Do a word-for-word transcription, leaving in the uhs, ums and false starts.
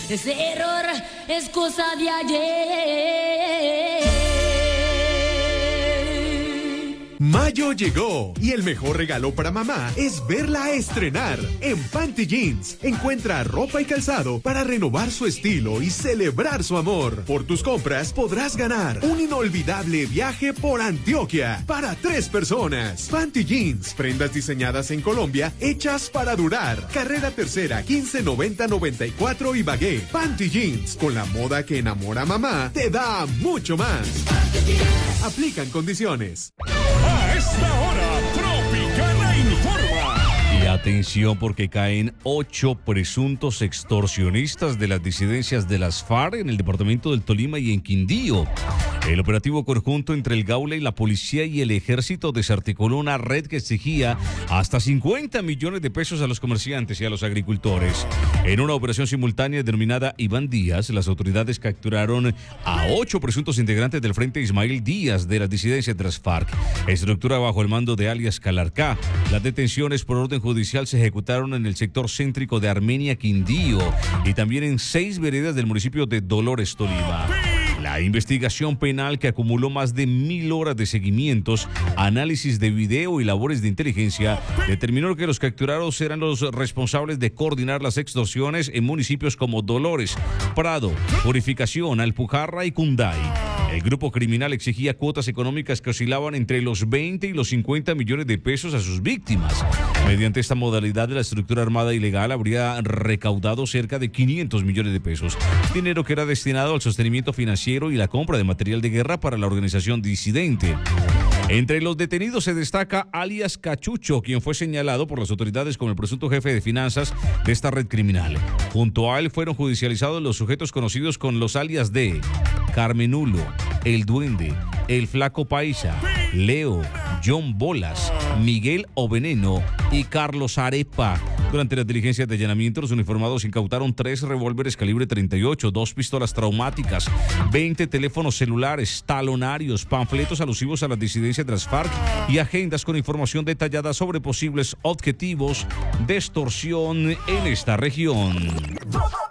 ese error es cosa de ayer. Mayo llegó y el mejor regalo para mamá es verla estrenar. En Panty Jeans encuentra ropa y calzado para renovar su estilo y celebrar su amor. Por tus compras podrás ganar un inolvidable viaje por Antioquia para tres personas. Panty Jeans, prendas diseñadas en Colombia, hechas para durar. Carrera Tercera, quince noventa noventa y cuatro Ibagué. Panty Jeans, con la moda que enamora a mamá, te da mucho más. Aplican condiciones. A esta hora, Tropicana informa. Y atención porque caen ocho presuntos extorsionistas de las disidencias de las FARC en el departamento del Tolima y en Quindío. El operativo conjunto entre el Gaula y la policía y el ejército desarticuló una red que exigía hasta cincuenta millones de pesos a los comerciantes y a los agricultores. En una operación simultánea denominada Iván Díaz, las autoridades capturaron a ocho presuntos integrantes del Frente Ismael Díaz de las disidencias de las FARC, estructura bajo el mando de alias Calarcá. Las detenciones por orden judicial se ejecutaron en el sector céntrico de Armenia, Quindío, y también en seis veredas del municipio de Dolores, Tolima. La investigación penal, que acumuló más de mil horas de seguimientos, análisis de video y labores de inteligencia, determinó que los capturados eran los responsables de coordinar las extorsiones en municipios como Dolores, Prado, Purificación, Alpujarra y Cunday. El grupo criminal exigía cuotas económicas que oscilaban entre los veinte y los cincuenta millones de pesos a sus víctimas. Mediante esta modalidad, la estructura armada ilegal habría recaudado cerca de quinientos millones de pesos, dinero que era destinado al sostenimiento financiero y la compra de material de guerra para la organización disidente. Entre los detenidos se destaca alias Cachucho, quien fue señalado por las autoridades como el presunto jefe de finanzas de esta red criminal. Junto a él fueron judicializados los sujetos conocidos con los alias de Carmenulo, El Duende, El Flaco Paisa, Leo, John Bolas, Miguel Oveneno y Carlos Arepa. Durante las diligencias de allanamiento, los uniformados incautaron tres revólveres calibre treinta y ocho, dos pistolas traumáticas, veinte teléfonos celulares, talonarios, panfletos alusivos a las disidencias de las FARC y agendas con información detallada sobre posibles objetivos de extorsión en esta región.